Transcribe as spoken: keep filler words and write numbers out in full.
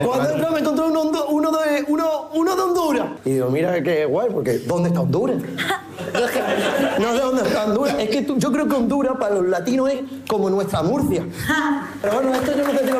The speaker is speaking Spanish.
Cuando entré me encontré uno, uno, de, uno, uno de Honduras. Y digo, mira qué guay, porque ¿dónde está Honduras? Yo es que no sé dónde está Honduras. Es que tú, yo creo que Honduras para los latinos es como nuestra Murcia. Pero bueno, esto yo no te digo